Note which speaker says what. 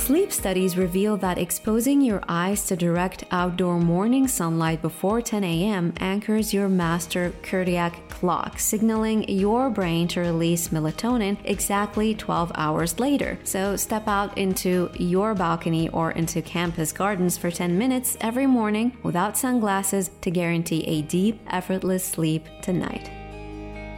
Speaker 1: Sleep studies reveal that exposing your eyes to direct outdoor morning sunlight before 10 a.m. anchors your master cardiac clock, signaling your brain to release melatonin exactly 12 hours later. So step out into your balcony or into campus gardens for 10 minutes every morning without sunglasses to guarantee a deep, effortless sleep tonight.